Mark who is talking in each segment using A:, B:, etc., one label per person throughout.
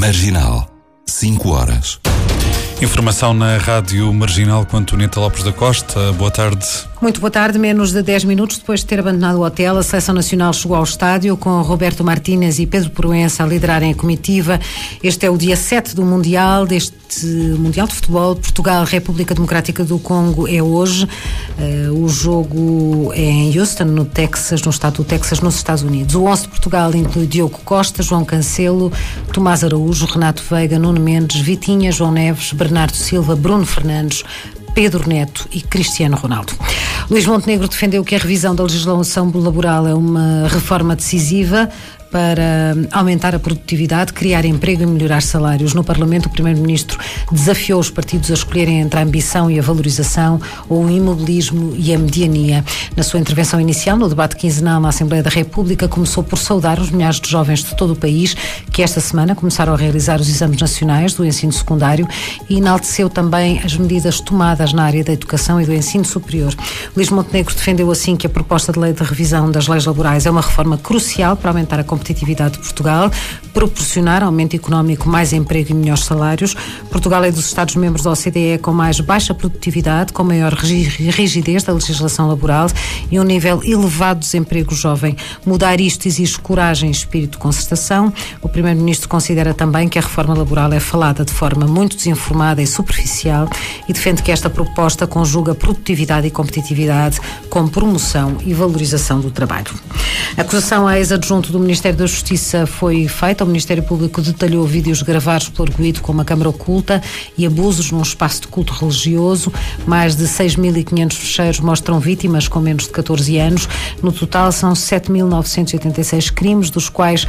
A: Marginal, 5 horas.
B: Informação na Rádio Marginal com Antonieta Lopes da Costa. Boa tarde.
C: Muito boa tarde. Menos de 10 minutos depois de ter abandonado o hotel, a Seleção Nacional chegou ao estádio com Roberto Martínez e Pedro Proença a liderarem a comitiva. Este é o dia 7 do Mundial, deste Mundial de Futebol. Portugal, República Democrática do Congo é hoje. O jogo é em Houston, no Texas, no estado do Texas, nos Estados Unidos. O 11 de Portugal inclui Diogo Costa, João Cancelo, Tomás Araújo, Renato Veiga, Nuno Mendes, Vitinha, João Neves, Bernardo Silva, Bruno Fernandes, Pedro Neto e Cristiano Ronaldo. Luís Montenegro defendeu que a revisão da legislação laboral é uma reforma decisiva para aumentar a produtividade, criar emprego e melhorar salários. No Parlamento, o Primeiro-Ministro desafiou os partidos a escolherem entre a ambição e a valorização ou o imobilismo e a mediania. Na sua intervenção inicial, no debate quinzenal na Assembleia da República, começou por saudar os milhares de jovens de todo o país que esta semana começaram a realizar os exames nacionais do ensino secundário e enalteceu também as medidas tomadas na área da educação e do ensino superior. Luís Montenegro defendeu assim que a proposta de lei de revisão das leis laborais é uma reforma crucial para aumentar a competitividade de Portugal, proporcionar aumento económico, mais emprego e melhores salários. Portugal é dos Estados-membros da OCDE com mais baixa produtividade, com maior rigidez da legislação laboral e um nível elevado de desemprego jovem. Mudar isto exige coragem e espírito de concertação. O Primeiro-Ministro considera também que a reforma laboral é falada de forma muito desinformada e superficial e defende que esta proposta conjuga produtividade e competitividade com promoção e valorização do trabalho. A acusação a ex-adjunto do Ministério da Justiça foi feita. O Ministério Público detalhou vídeos gravados pelo arguido com uma câmara oculta e abusos num espaço de culto religioso. Mais de 6.500 fecheiros mostram vítimas com menos de 14 anos. No total são 7.986 crimes, dos quais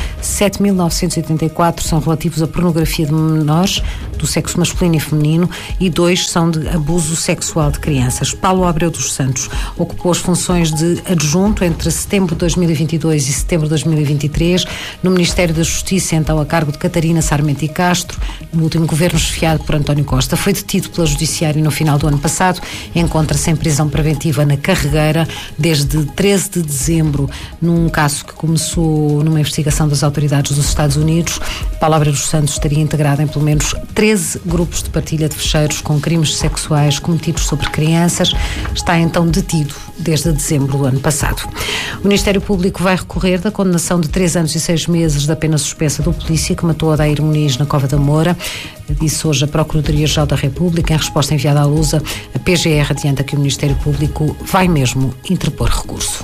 C: 7.984 são relativos à pornografia de menores, do sexo masculino e feminino, e 2 são de abuso sexual de crianças. Paulo Abreu dos Santos ocupou as funções de adjunto entre setembro de 2022 e setembro de 2023 no Ministério da Justiça, então a cargo de Catarina Sarmento e Castro, no último governo chefiado por António Costa. Foi detido pela Judiciário no final do ano passado, encontra-se em prisão preventiva na Carregueira desde 13 de dezembro, num caso que começou numa investigação das autoridades dos Estados Unidos. Paulo Abreu dos Santos estaria integrado em pelo menos 13 grupos de partilha de fecheiros com crimes sexuais cometidos sobre crianças. Está então detido desde dezembro do ano passado. O Ministério Público vai recorrer da condenação de 3 anos e 6 meses da pena suspensa do polícia que matou Adair Muniz na Cova da Moura. Disse hoje a Procuradoria-Geral da República, em resposta enviada à Lusa. A PGR adianta que o Ministério Público vai mesmo interpor recurso.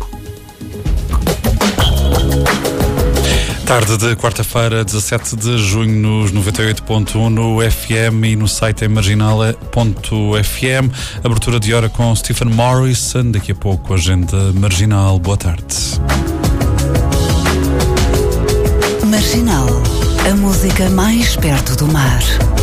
B: Tarde de quarta-feira, 17 de junho, nos 98.1 no FM e no site marginal.fm. Abertura de hora com Stephen Morrison. Daqui a pouco, agenda Marginal. Boa tarde.
D: Marginal, a música mais perto do mar.